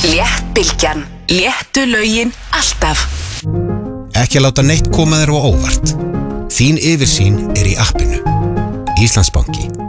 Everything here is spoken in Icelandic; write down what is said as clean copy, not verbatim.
Léttbylgjan. Léttu lögin alltaf. Ekki að láta neitt koma þér á óvart. Þín yfirsýn í appinu. Íslandsbanki.